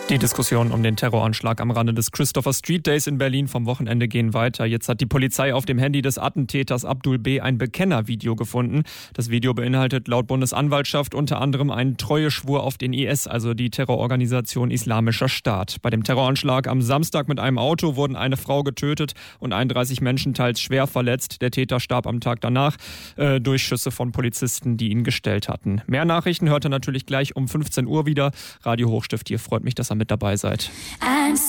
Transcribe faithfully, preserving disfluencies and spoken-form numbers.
Die Diskussionen um den Terroranschlag am Rande des Christopher Street Days in Berlin vom Wochenende gehen weiter. Jetzt hat die Polizei auf dem Handy des Attentäters Abdul B. ein Bekennervideo gefunden. Das Video beinhaltet laut Bundesanwaltschaft unter anderem einen Treueschwur auf den I S, also die Terrororganisation Islamischer Staat. Bei dem Terroranschlag am Samstag mit einem Auto wurden eine Frau getötet und einunddreißig Menschen teils schwer verletzt. Der Täter starb am Tag danach äh, durch Schüsse von Polizisten, die ihn gestellt hatten. Mehr Nachrichten hört ihr natürlich gleich um fünfzehn Uhr wieder. Radio Hochstift, hier freut mich, dass ihr mit dabei seid.